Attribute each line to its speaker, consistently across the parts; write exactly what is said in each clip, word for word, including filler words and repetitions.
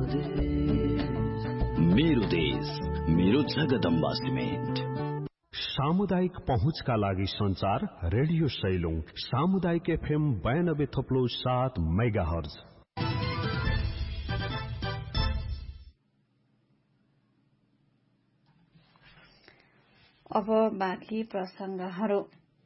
Speaker 1: मेरो देश मेरो जगदम्बा सिमेन्ट।
Speaker 2: सामुदायिक पहुँचका लागि संचार रेडियो सैलुङ सामुदायिक एफएम बयानब्बे थप्लो सात मेगा हर्ज।
Speaker 3: अब बाँकी प्रसंगहरू।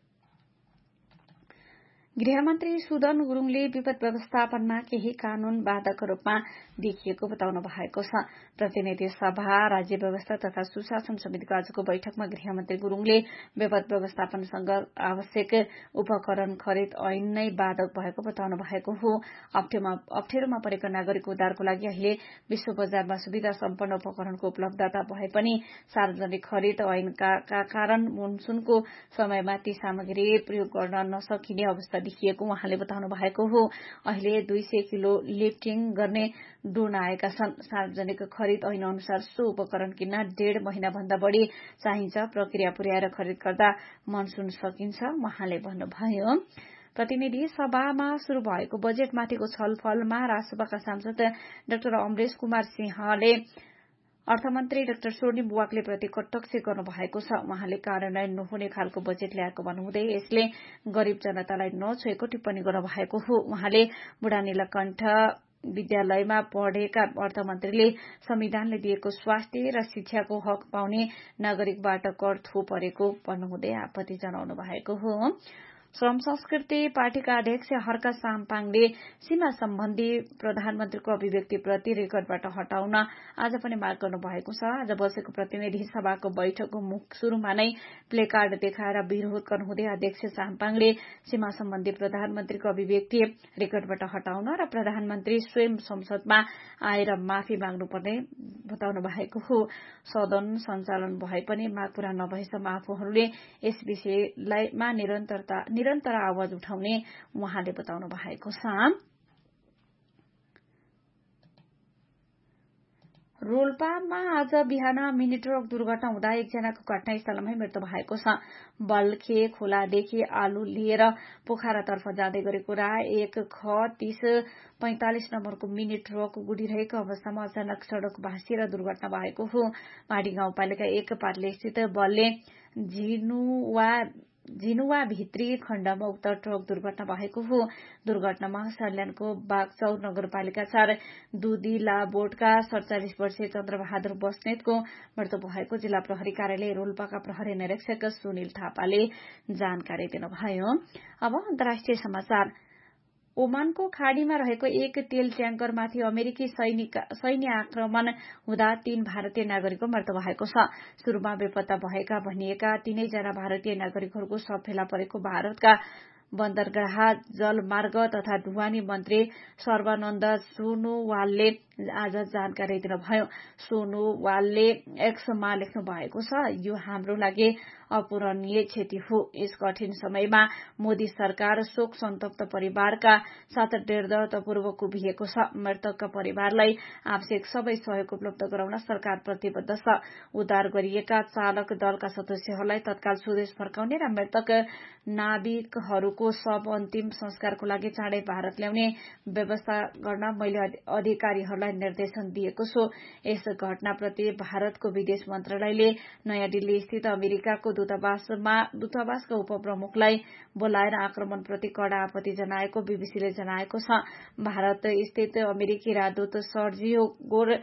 Speaker 3: गृहमन्त्री सुदन गुरूङले विपद व्यवस्थापनमा केही कानून बाधक रूपमा देखिएको बताउनु भएको छ। प्रतिनिधि सभा राज्य व्यवस्था तथा सुशासन समितिको आजको बैठकमा गृहमन्त्री गुरूङले विपद व्यवस्थापनसँग आवश्यक उपकरण खरिद ऐन नै बाधक भएको बताउनु भएको हो। अप्ठ्यारोमा परेका नागरिक उद्धारको लागि अहिले विश्व बजारमा सुविधा सम्पन्न उपकरणको उपलब्धता भए पनि सार्वजनिक खरिद ऐनका कारण मनसुनको समयमा ती सामग्री प्रयोग गर्न नसकिने अवस्था देखिएको उहाँले बताउनु भएको हो। अहिले दुई सय किलो लिफ्टिङ गर्ने ड्रोन आएका छन्। सार्वजनिक खरिद ऐन अनुसार सो उपकरण किन्न डेढ़ महिना भन्दा बढ़ी चाहिन्छ। प्रक्रिया पुर्याएर खरिद गर्दा मनसुन सकिन्छ उहाँले भन्नुभयो। प्रतिनिधि सभामा शुरू भएको बजेटमाथिको छलफलमा राजसभाका सांसद डाक्टर अमरेश कुमार सिंहले अर्थमन्त्री डाक्टर स्वर्णिम बुवाकले प्रति कटाक्ष गर्नु भएको छ। उहाँले कार्यान्वयन नहुने खालको बजेट ल्याएको भन्नुहुँदै यसले गरीब जनतालाई नछोएको टिप्पणी गर्नु भएको हो। उहाँले बुढा नीलकण्ठ विद्यालयमा पढ़ेका अर्थमन्त्रीले संविधानले दिएको स्वास्थ्य र शिक्षाको हक पाउने नागरिकबाट कर थोपरेको भन्नुहुँदै आपत्ति जनाउनु भएको हो। श्रम संस्कृति पार्टीका अध्यक्ष हर्क साम्पाङले सीमा सम्बन्धी प्रधानमन्त्रीको अभिव्यक्तिप्रति रेकर्डबाट हटाउन आज पनि माग गर्नु भएको छ। आज बसेको प्रतिनिधि सभाको बैठकको मुख शुरूमा नै प्लेकार्ड देखाएर विरोध गर्नुहुँदै अध्यक्ष साम्पाङले सीमा सम्बन्धी प्रधानमन्त्रीको अभिव्यक्ति रेकर्डबाट हटाउन र प्रधानमन्त्री स्वयं संसदमा आएर माफी माग्नुपर्ने बताउनु भएको हो। सदन सञ्चालन भए पनि माग पूरा नभएसम्म आफूहरूले यस विषयमा निरन्तरता निरन्तर आवाज उठाउने उहाँले बताउनु भएको छ। रोल्पामा आज बिहान मिनी ट्रक दुर्घटना हुँदा एकजनाको घटनास्थलमै मृत्यु भएको छ। बल्खे खोलादेखि आलु लिएर पोखरातर्फ जाँदै गरेको राय एक ख तीस पैंतालिस नम्बरको मिनी ट्रक गुडिरहेको अवस्थामा अचानक सड़क भाँसिएर दुर्घटना भएको हो। माडी गाउँपालिका एक पाटले स्थित बल्ले झिनुवा झिनुवा भित्री खण्डमा उक्त ट्रक दुर्घटना भएको हो। दुर्घटनामा सल्यानको बागचौर नगरपालिका चार दुधिला बोर्डका सड़चालिस वर्षीय चन्द्रबहादुर बस्नेतको मृत्यु भएको जिल्ला प्रहरी कार्यालय रोल्पाका प्रहरी निरीक्षक सुनिल थापाले जानकारी दिनुभयो। अब अन्तर्राष्ट्रिय समाचार। ओमानको खाड़ीमा रहेको एक तेल ट्याङ्करमाथि अमेरिकी सैन्य आक्रमण हुँदा तीन भारतीय नागरिकको मृत्यु भएको छ। शुरूमा बेपत्ता भएका भनिएका तीनैजना भारतीय नागरिकहरूको शव फेला परेको भारतका बन्दरगाह जलमार्ग तथा ढुवानी मन्त्री सर्वानन्द सोनोवालले आज जानकारी दिनुभयो। सोनोवालले एक्समा लेख्नु भएको छ, यो हाम्रो लागि अपूरणीय क्षति हो। यस कठिन समयमा मोदी सरकार शोक सन्तप्त परिवारका साथ दृढतापूर्वक उभिएको छ। मृतकका परिवारलाई आवश्यक सबै सहयोग उपलब्ध गराउन सरकार प्रतिबद्ध छ। उद्धार गरिएका चालक दलका सदस्यहरूलाई तत्काल स्वदेश फर्काउने र मृतक नाविकहरूको शव अन्तिम संस्कारको लागि चाँडै भारत ल्याउने व्यवस्था गर्न मैले अधिकारीहरूलाई निर्देशन दिएको छु। यस घटनाप्रति भारतको विदेश मन्त्रालयले नयाँ दिल्ली स्थित अमेरिकाको दूतावासमा दूतावासका उपप्रमुखलाई बोलाएर आक्रमणप्रति कड़ा आपत्ति जनाएको बीबीसीले जनाएको छ। भारत स्थित अमेरिकी राजदूत सर्जियो गोर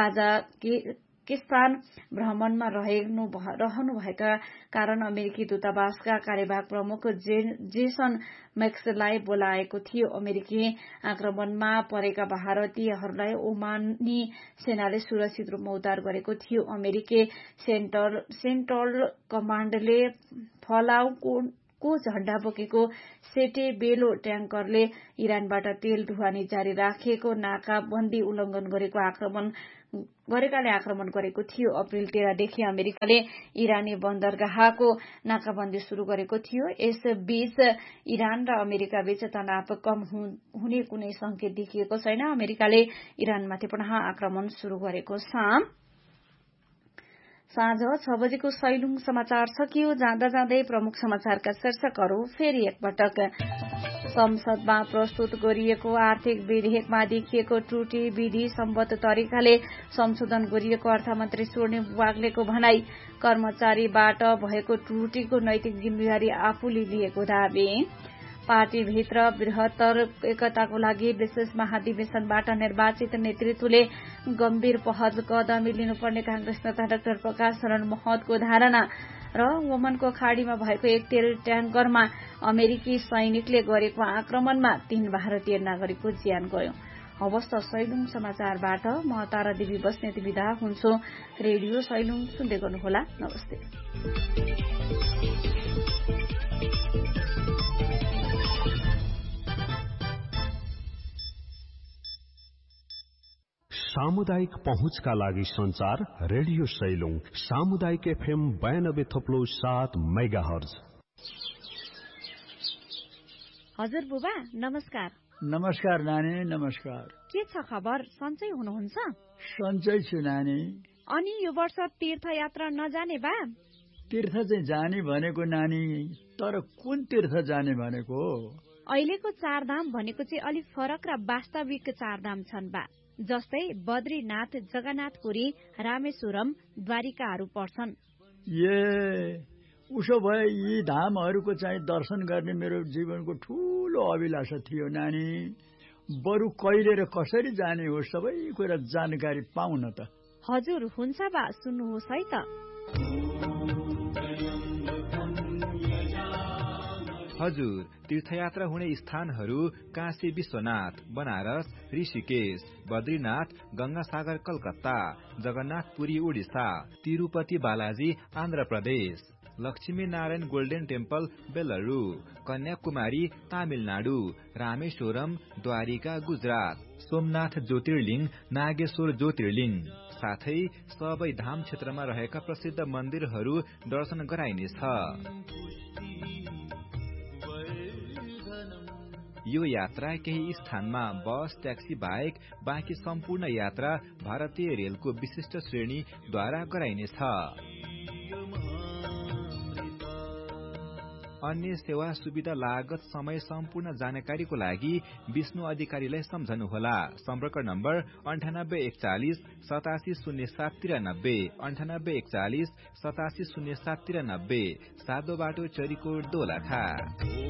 Speaker 3: काजाकिस्तान भ्रमणमा रहनुभएका कारण अमेरिकी दूतावासका कार्यवाहक प्रमुख जेसन मैक्सलाई बोलाएको थियो। अमेरिकी आक्रमणमा परेका भारतीयहरूलाई ओमानी सेनाले सुरक्षित रूपमा उद्धार गरेको थियो। अमेरिकी सेन्ट्रल सेन्ट्रल कमाण्डले फलाउको को झण्डा बोकेको सेटेबेलो ट्याङ्करले इरानबाट तेल ढुवानी जारी राखेको नाकाबन्दी उल्लंघन गरेको आक्रमण गरेकाले आक्रमण गरेको थियो। अप्रेल तेह्रदेखि अमेरिकाले इरानी बन्दरगाहको नाकाबन्दी शुरू गरेको थियो। यस बीच इरान र अमेरिका बीच तनाव कम हुने कुनै संकेत देखिएको छैन। अमेरिकाले इरानमाथि पुनः आक्रमण शुरू गरेको छ। साँझ छ बजेको सैलुङ समाचार सकियो। जाँदा जाँदै प्रमुख समाचारका शीर्षकहरू फेरि एकपटक। संसदमा प्रस्तुत गरिएको आर्थिक विधेयकमा देखिएको त्रुटि विधि सम्बद्ध तरिकाले संशोधन गरिएको अर्थमन्त्री स्वर्णिम वाग्लेको भनाई। कर्मचारीबाट भएको त्रुटिको नैतिक जिम्मेवारी आफूले लिएको दावी। पार्टीभित्र बृहत्तर एकताको लागि विशेष महाधिवेशनबाट निर्वाचित नेतृत्वले गम्भीर पहल कदमी लिनुपर्ने कांग्रेस नेता डाक्टर प्रकाश शरण महतको धारणा। र ओमनको खाड़ीमा भएको एक तेल ट्याङ्करमा अमेरिकी सैनिकले गरेको आक्रमणमा तीन भारतीय नागरिकको ज्यान गयो। हवस् त सैलुङ समाचारबाट म तारा देवी बस्नेत बिदा हुन्छु। रेडियो सैलुङ सुन्दै गर्नुहोला। नमस्ते।
Speaker 2: सामुदायिक पहुँचका लागि संचार रेडियो सैलुङ सामुदायिक एफएम बयानब्बे थप्लो सात मेगा हर्ज।
Speaker 3: हजुर बुबा नमस्कार।
Speaker 4: नमस्कार नानी। नमस्कार।
Speaker 3: के छ खबर? सन्चै हुनुहुन्छ?
Speaker 4: सन्चै छु नानी।
Speaker 3: अनि यो वर्ष तीर्थयात्रा नजाने बा?
Speaker 4: तीर्थ चाहिँ जाने भनेको नानी, तर कुन तीर्थ जाने भनेको?
Speaker 3: अहिलेको चारधाम भनेको चाहिँ अलिक फरक र वास्तविक चारधाम छन् बा, जस्तै बद्रीनाथ, जगन्नाथपुरी, रामेश्वरम, द्वारिकाहरू पर्छन्।
Speaker 4: ए उसो भए यी धामहरूको चाहिँ दर्शन गर्ने मेरो जीवनको ठूलो अभिलाषा थियो नानी। बरु कहिले र कसरी जाने हो सबै कुरा जानकारी पाउन त।
Speaker 3: हजुर हुन्छ बा, सुन्नुहोस् है त।
Speaker 5: हजुर तीर्थयात्रा हुने स्थानहरू काशी विश्वनाथ, बनारस, ऋषिकेश, बद्रीनाथ, गंगासागर कलकत्ता, जगन्नाथपुरी उडिसा, तिरुपति बालाजी आन्ध्र प्रदेश, लक्ष्मी नारायण गोल्डन टेम्पल बेलुरु, कन्याकुमारी तामिलनाडु, रामेश्वरम द्वारिका गुजरात, सोमनाथ ज्योतिर्लिङ, नागेश्वर ज्योतिर्लिङ, साथै सबै धाम क्षेत्रमा रहेका प्रसिद्ध मन्दिरहरू दर्शन गराइनेछ। यो यात्रा केही स्थानमा बस, ट्याक्सी बाहेक बाँकी सम्पूर्ण यात्रा भारतीय रेलको विशिष्ट श्रेणीद्वारा गराइनेछ। अन्य सेवा सुविधा लागत समय सम्पूर्ण जानकारीको लागि विष्णु अधिकारीलाई सम्झनुहोला। सम्पर्क नम्बर अन्ठानब्बे एकचालिस सतासी शून्य सात तिरानब्बे अन्ठानब्बे एकचालिस सतासी शून्य सात तिरानब्बे। सातो बाटो चरीकोट दोलखा।